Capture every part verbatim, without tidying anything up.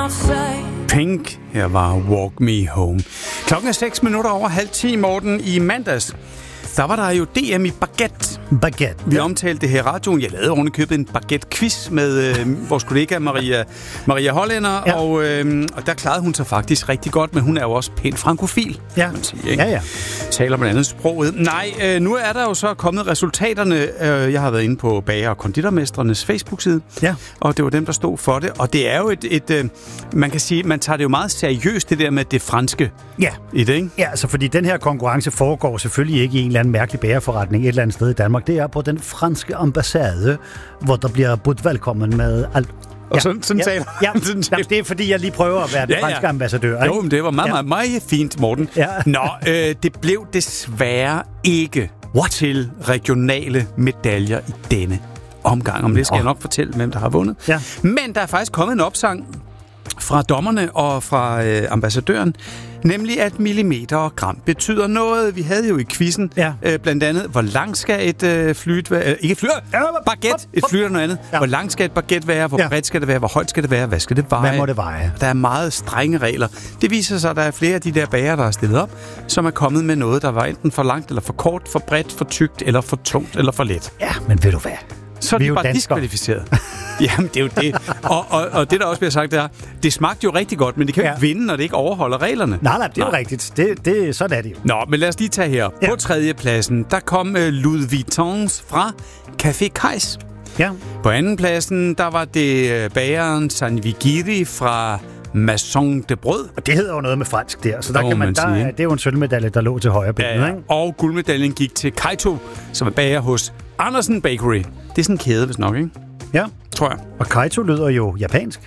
outside. Pink, her var Walk Me Home. Klokken er seks minutter over halv ti, Morten. I mandags, der var der jo D M i baguette. Baguette. Vi omtalte det her i radioen. Jeg lavede ovenikøbet en baguette-quiz med øh, vores kollega Maria, Maria Hollænder, ja. og, øh, og der klarede hun sig faktisk rigtig godt, men hun er jo også pænt frankofil, ja. kan man sige, ikke? Ja, ja. Taler blandt andet sproget. Nej, øh, nu er der jo så kommet resultaterne. Øh, jeg har været inde på Bager- og Konditormestrenes Facebook-side, ja. og det var dem, der stod for det. Og det er jo et, et øh, man kan sige, man tager det jo meget seriøst, det der med det franske ja. i det, ikke? Ja, altså fordi den her konkurrence foregår selvfølgelig ikke i en eller anden mærkelig bagerforretning et eller andet sted i Danmark. Det er på den franske ambassade, hvor der bliver budt velkommen med alt. Og ja. sådan, sådan ja. taler ja. ja. Det er fordi, jeg lige prøver at være den ja, ja. franske ambassadør. Ikke? Jo, men det var meget, ja. meget, meget fint, Morten. Ja. Nå, øh, det blev desværre ikke What? til regionale medaljer i denne omgang. Om det skal Nå. jeg nok fortælle, hvem der har vundet. Ja. Men der er faktisk kommet en opsang fra dommerne og fra øh, ambassadøren, nemlig at millimeter og gram betyder noget. Vi havde jo i quizzen ja. øh, blandt andet, hvor lang skal et øh, flyt være? Øh, ikke flyt, baguette. Et flyt er noget andet. Ja. Hvor lang skal et baguette være? Hvor ja. bredt skal det være? Hvor højt skal det være? Hvad skal det veje? Hvad må det veje? Der er meget strenge regler. Det viser sig, at der er flere af de der bager, der er stillet op, som er kommet med noget, der var enten for langt, eller for kort, for bredt, for tykt, eller for tungt, eller for let. Ja, men ved du hvad? Så er de bare diskvalificeret. Jamen, det er jo det. Og, og, og det, der også bliver sagt, det er, det smagte jo rigtig godt, men det kan jo ja. ikke vinde, når det ikke overholder reglerne. Nej, nej, det er nej. jo rigtigt. Det, det, sådan er det jo. Nå, men lad os lige tage her. Ja. På tredjepladsen, der kom uh, Louis Vuittons fra Café Kajs. Ja. På andenpladsen, der var det uh, bageren San Vigiri fra Maison de Brød. Og det hedder jo noget med fransk der, så der kan man, man der, det er jo en sølvmedalje, der lå til højre ben. Ja, ja. Ikke? Og guldmedaljen gik til Kaito, som er bager hos Andersen Bakery. Det er sådan en kæde, hvis nok, ikke? Ja. Tror jeg. Og Kaito lyder jo japansk.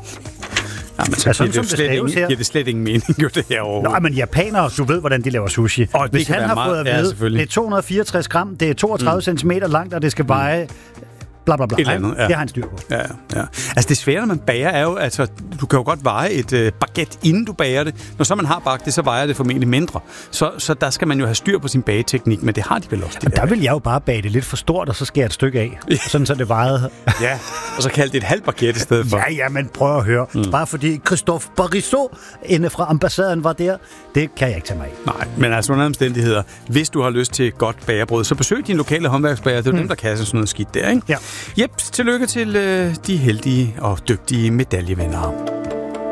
Ja, men så altså, giver, det, det, slet ingen, giver det slet ingen mening, jo det her overhovedet. Nå, men japanere, du ved, hvordan de laver sushi. Og hvis han har meget, fået at vide, ja, det er to hundrede og fireogtres gram, det er toogtredive mm. centimeter langt, og det skal veje... Mm. Bla, bla, bla. Andet, ja. Det har han styr på. Ja, ja. Altså det svære, når man bager, er jo, altså du kan jo godt veje et øh, baguette, inden du bager det. Når så man har bagt det, så vejer det formentlig mindre. Så, så der skal man jo have styr på sin bageteknik, men det har de vel også. De der, der vil jeg jo bare bage det lidt for stort, og så skære et stykke af, sådan så det vejede. Ja, og så kalde det et halvt baguette i stedet for. Ja, ja, men prøv at høre. Mm. Bare fordi Christophe Barisot inde fra ambassaden var der, det kan jeg ikke tage mig af. Nej, men altså under omstændigheder, hvis du har lyst til godt bagerbrød, så besøg din lokale håndværksbager. Det er jo mm. dem, der kan sådan noget skidt der, ikke? Ja. Jep, tillykke til øh, de heldige og dygtige medaljevindere.